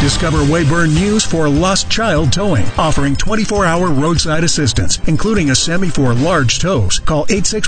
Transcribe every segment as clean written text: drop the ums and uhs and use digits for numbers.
Discover Weyburn News for Lost Child Towing, offering 24-hour roadside assistance, including a semi for large tows. Call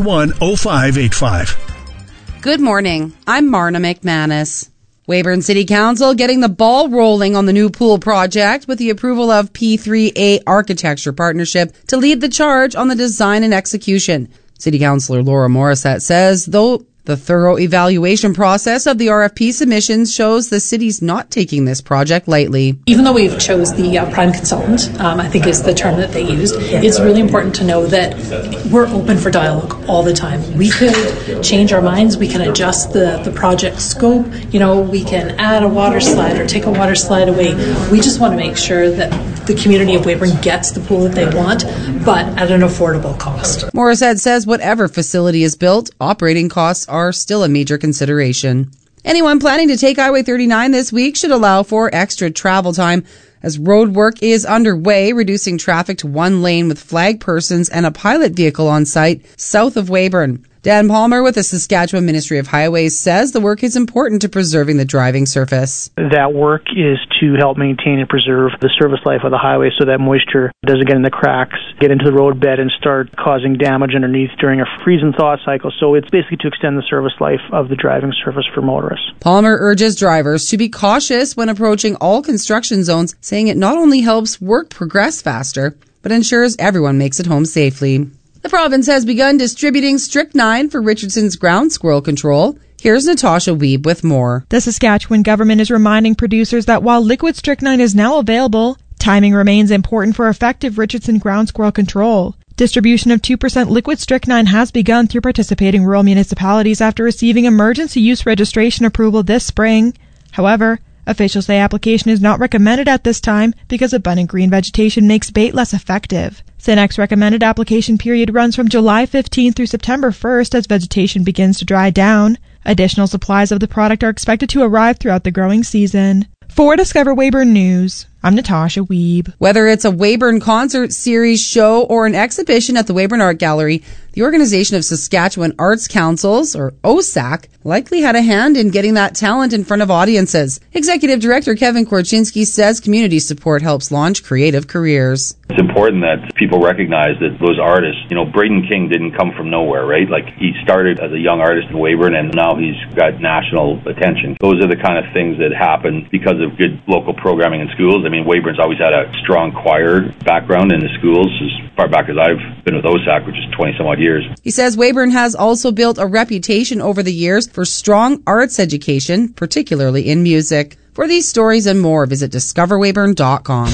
861-0585. Good morning. I'm Marna McManus. Weyburn City Council getting the ball rolling on the new pool project with the approval of P3A Architecture Partnership to lead the charge on the design and execution. City Councillor Laura Morissette says, though the thorough evaluation process of the RFP submissions shows the city's not taking this project lightly. Even though we've chose the prime consultant, I think is the term that they used, it's really important to know that we're open for dialogue all the time. We could change our minds, we can adjust the project scope, we can add a water slide or take a water slide away. We just want to make sure that the community of Weyburn gets the pool that they want, but at an affordable cost. Morissette says whatever facility is built, operating costs are still a major consideration. Anyone planning to take Highway 39 this week should allow for extra travel time as road work is underway, reducing traffic to one lane with flag persons and a pilot vehicle on site south of Weyburn. Dan Palmer with the Saskatchewan Ministry of Highways says the work is important to preserving the driving surface. That work is to help maintain and preserve the service life of the highway so that moisture doesn't get in the cracks, get into the roadbed and start causing damage underneath during a freeze and thaw cycle. So it's basically to extend the service life of the driving surface for motorists. Palmer urges drivers to be cautious when approaching all construction zones, saying it not only helps work progress faster, but ensures everyone makes it home safely. The province has begun distributing strychnine for Richardson's ground squirrel control. Here's Natasha Wiebe with more. The Saskatchewan government is reminding producers that while liquid strychnine is now available, timing remains important for effective Richardson ground squirrel control. Distribution of 2% liquid strychnine has begun through participating rural municipalities after receiving emergency use registration approval this spring. However, officials say application is not recommended at this time because abundant green vegetation makes bait less effective. Synec's recommended application period runs from July 15th through September 1st as vegetation begins to dry down. Additional supplies of the product are expected to arrive throughout the growing season. For Discover Weyburn News, I'm Natasha Wiebe. Whether it's a Weyburn concert series, show, or an exhibition at the Weyburn Art Gallery, the Organization of Saskatchewan Arts Councils, or OSAC, likely had a hand in getting that talent in front of audiences. Executive Director Kevin Korchinski says community support helps launch creative careers. It's important that people recognize that those artists, Braden King didn't come from nowhere, right? Like, he started as a young artist in Weyburn and now he's got national attention. Those are the kind of things that happen because of good local programming in schools. I mean, Weyburn's always had a strong choir background in the schools as far back as I've been with OSAC, which is 20-some-odd years. He says Weyburn has also built a reputation over the years for strong arts education, particularly in music. For these stories and more, visit discoverweyburn.com.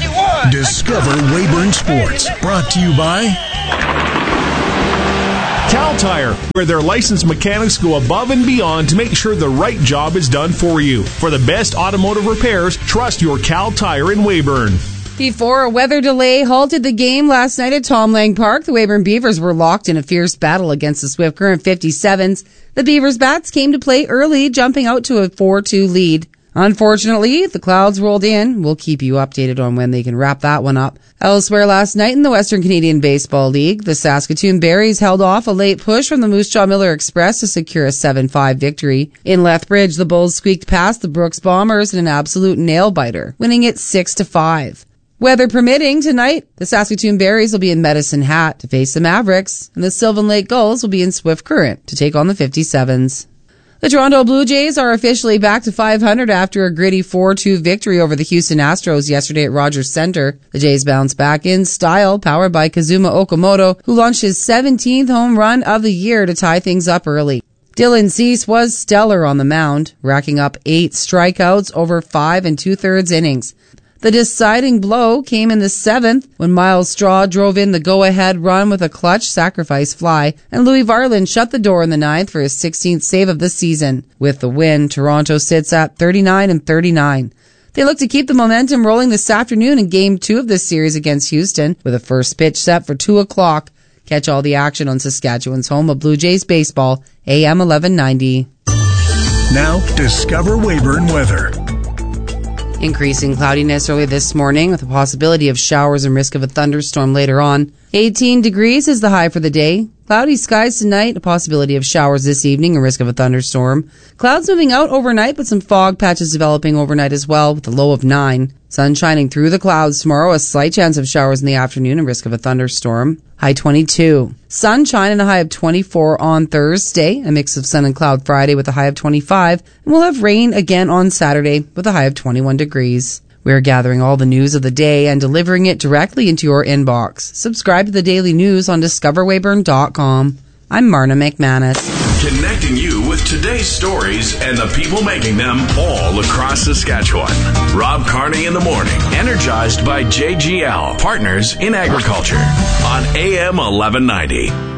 Discover Weyburn Sports, brought to you by Cal Tire, where their licensed mechanics go above and beyond to make sure the right job is done for you. For the best automotive repairs, trust your Cal Tire in Weyburn. Before a weather delay halted the game last night at Tom Lang Park, the Weyburn Beavers were locked in a fierce battle against the Swift Current 57s. The Beavers bats came to play early, jumping out to a 4-2 lead. Unfortunately, the clouds rolled in. We'll keep you updated on when they can wrap that one up. Elsewhere last night in the Western Canadian Baseball League, the Saskatoon Berries held off a late push from the Moose Jaw Miller Express to secure a 7-5 victory. In Lethbridge, the Bulls squeaked past the Brooks Bombers in an absolute nail-biter, winning it 6-5. Weather permitting, tonight, the Saskatoon Berries will be in Medicine Hat to face the Mavericks, and the Sylvan Lake Gulls will be in Swift Current to take on the 57s. The Toronto Blue Jays are officially back to 500 after a gritty 4-2 victory over the Houston Astros yesterday at Rogers Centre. The Jays bounced back in style, powered by Kazuma Okamoto, who launched his 17th home run of the year to tie things up early. Dylan Cease was stellar on the mound, racking up 8 strikeouts over 5 2/3 innings. The deciding blow came in the 7th when Miles Straw drove in the go-ahead run with a clutch sacrifice fly, and Louis Varland shut the door in the 9th for his 16th save of the season. With the win, Toronto sits at 39-39. They look to keep the momentum rolling this afternoon in Game 2 of this series against Houston, with a first pitch set for 2 o'clock. Catch all the action on Saskatchewan's home of Blue Jays baseball, AM 1190. Now, discover Weyburn weather. Increasing cloudiness early this morning with a possibility of showers and risk of a thunderstorm later on. 18 degrees is the high for the day. Cloudy skies tonight, a possibility of showers this evening, a risk of a thunderstorm. Clouds moving out overnight, but some fog patches developing overnight as well, with a low of 9. Sun shining through the clouds tomorrow, a slight chance of showers in the afternoon, a risk of a thunderstorm. High 22. Sunshine and a high of 24 on Thursday, a mix of sun and cloud Friday with a high of 25. And we'll have rain again on Saturday with a high of 21 degrees. We're gathering all the news of the day and delivering it directly into your inbox. Subscribe to the Daily News on discoverweyburn.com. I'm Marna McManus. Connecting you with today's stories and the people making them all across Saskatchewan. Rob Carney in the morning. Energized by JGL, Partners in Agriculture. On AM 1190.